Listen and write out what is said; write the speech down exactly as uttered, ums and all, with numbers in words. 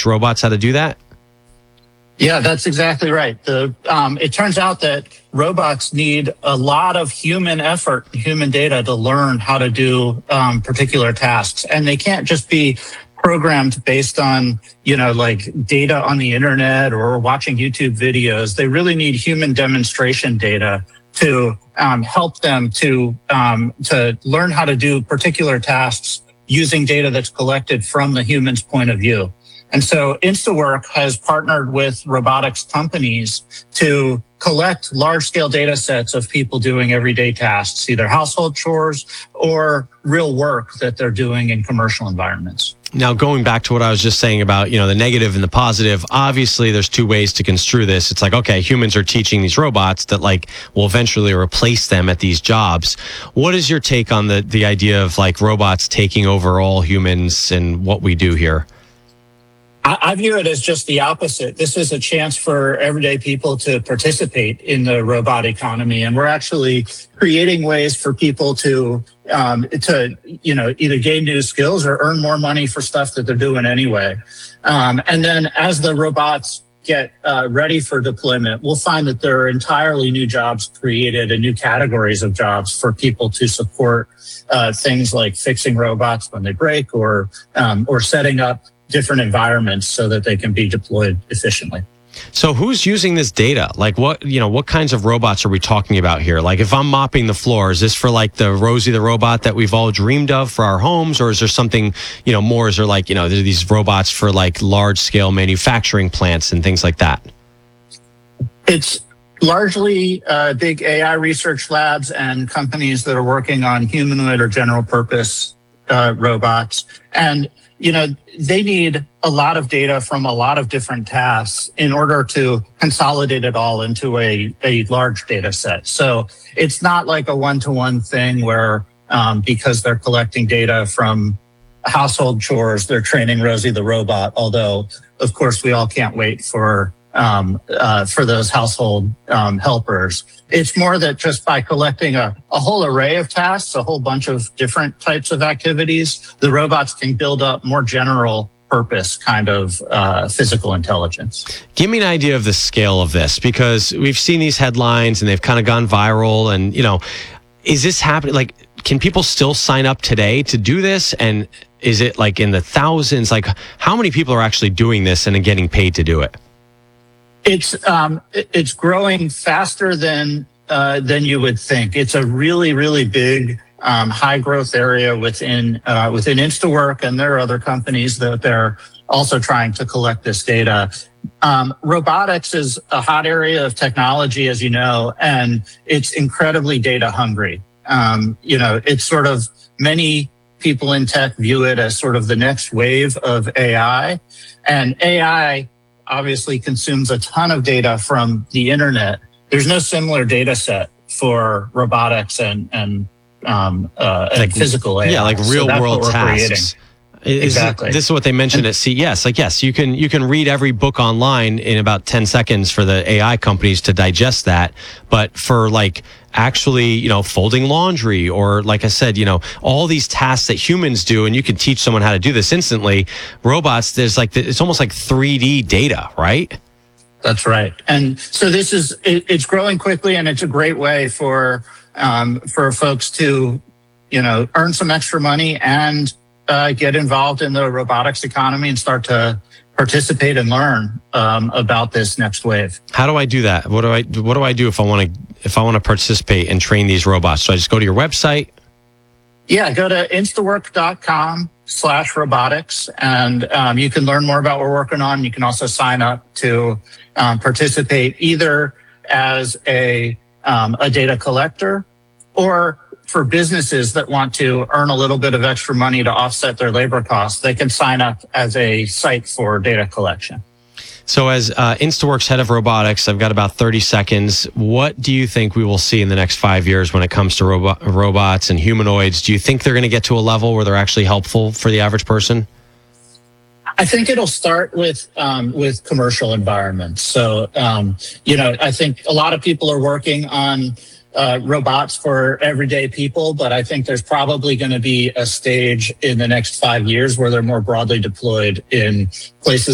robots how to do that? Yeah, that's exactly right. The um, it turns out that robots need a lot of human effort, human data to learn how to do um, particular tasks, and they can't just be programmed based on, you know, like data on the internet or watching YouTube videos. They really need human demonstration data to um, help them to um, to learn how to do particular tasks using data that's collected from the human's point of view. And so InstaWork has partnered with robotics companies to collect large-scale data sets of people doing everyday tasks, either household chores or real work that they're doing in commercial environments. Now, going back to what I was just saying about, you know, the negative and the positive, obviously there's two ways to construe this. It's like, okay, humans are teaching these robots that like will eventually replace them at these jobs. What is your take on the, the idea of like robots taking over all humans and what we do here? I view it as just the opposite. This is a chance for everyday people to participate in the robot economy. And we're actually creating ways for people to, um, to, you know, either gain new skills or earn more money for stuff that they're doing anyway. Um, and then as the robots get uh, ready for deployment, we'll find that there are entirely new jobs created and new categories of jobs for people to support uh, things like fixing robots when they break or, um, or setting up different environments so that they can be deployed efficiently. So who's using this data? Like what, you know, what kinds of robots are we talking about here? Like if I'm mopping the floor, is this for like the Rosie the robot that we've all dreamed of for our homes? Or is there something, you know, more? Is there like, you know, there are these robots for like large scale manufacturing plants and things like that? It's largely uh, big A I research labs and companies that are working on humanoid or general purpose uh, robots. And you know, they need a lot of data from a lot of different tasks in order to consolidate it all into a, a large data set. So it's not like a one-to-one thing where um, because they're collecting data from household chores, they're training Rosie the robot, although, of course, we all can't wait for um, uh, for those household um, helpers. It's more that just by collecting a, a whole array of tasks, a whole bunch of different types of activities, the robots can build up more general purpose kind of uh, physical intelligence. Give me an idea of the scale of this, because we've seen these headlines and they've kind of gone viral. And, you know, is this happening? Like, can people still sign up today to do this? And is it like in the thousands? Like, how many people are actually doing this and getting paid to do it? It's um, it's growing faster than uh, than you would think. It's a really, really big, um, high growth area within uh, within InstaWork, and there are other companies that they're also trying to collect this data. Um, robotics is a hot area of technology, as you know, and it's incredibly data hungry. Um, you know, it's sort of many people in tech view it as sort of the next wave of A I, and A I obviously consumes a ton of data from the internet. There's no similar data set for robotics and and um, uh, like, and physical A I. Yeah, like real so world tasks. Creating. Is exactly. It, this is what they mentioned at C E S. Like, yes, you can you can read every book online in about ten seconds for the A I companies to digest that. But for like actually, you know, folding laundry or like I said, you know, all these tasks that humans do, and you can teach someone how to do this instantly. Robots, there's like, it's almost like three D data, right? That's right. And so this is, it, it's growing quickly, and it's a great way for, um, for folks to, you know, earn some extra money and uh, get involved in the robotics economy and start to participate and learn um, about this next wave. How do I do that? What do I, what do I do if I want to, if I want to participate and train these robots? So I just go to your website? Yeah, go to instawork.com slash robotics, and um, you can learn more about what we're working on. You can also sign up to um, participate either as a, um, a data collector, or for businesses that want to earn a little bit of extra money to offset their labor costs, they can sign up as a site for data collection. So as uh, InstaWorks head of robotics, I've got about thirty seconds. What do you think we will see in the next five years when it comes to robo- robots and humanoids? Do you think they're going to get to a level where they're actually helpful for the average person? I think it'll start with um, with commercial environments. So, um, you know, I think a lot of people are working on uh, robots for everyday people, but I think there's probably going to be a stage in the next five years where they're more broadly deployed in places